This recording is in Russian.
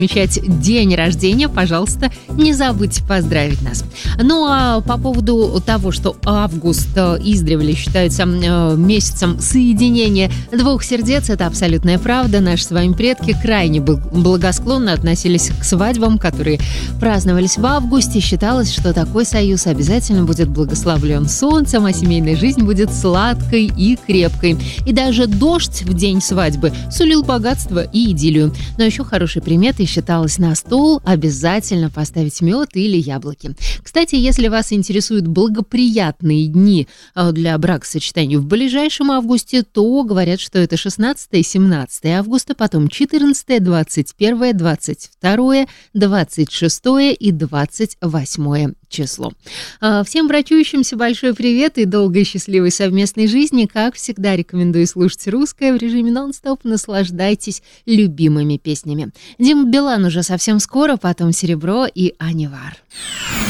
отмечать день рождения, пожалуйста, не забудьте поздравить нас. Ну а по поводу того, что август издревле считается месяцем соединения двух сердец, это абсолютная правда. Наши с вами предки крайне благосклонно относились к свадьбам, которые праздновались в августе. Считалось, что такой союз обязательно будет благословлен солнцем, а семейная жизнь будет сладкой и крепкой. И даже дождь в день свадьбы сулил богатство и идиллию. Но еще хорошей приметой считалось на стол обязательно поставить мед или яблоки. Кстати, если вас интересуют благоприятные дни для бракосочетания в ближайшем августе, то говорят, что это 16 и 17 августа, потом 14, 21, 22, 26 и 28 число. Всем брачующимся большой привет и долгой счастливой совместной жизни. Как всегда, рекомендую слушать русское в режиме нон-стоп. Наслаждайтесь любимыми песнями. Дима Билан уже совсем скоро, потом «Серебро» и «Анивар».